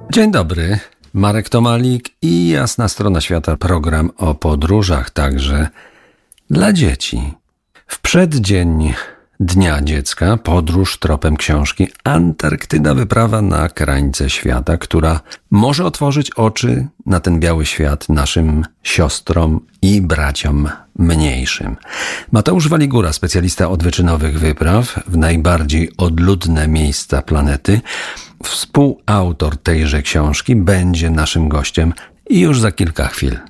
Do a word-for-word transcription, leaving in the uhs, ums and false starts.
Dzień dobry, Marek Tomalik i Jasna Strona Świata, program o podróżach także dla dzieci. W przeddzień Dnia Dziecka podróż tropem książki Antarktyda, wyprawa na krańce świata, która może otworzyć oczy na ten biały świat naszym siostrom i braciom mniejszym. Mateusz Waligura, specjalista od wyczynowych wypraw w najbardziej odludne miejsca planety, współautor tejże książki, będzie naszym gościem już za kilka chwil.